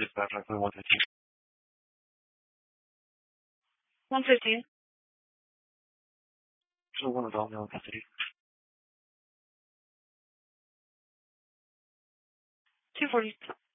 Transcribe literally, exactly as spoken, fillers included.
Dispatch, I put one fifteen. one fifteen. So one adult male in custody. two forty.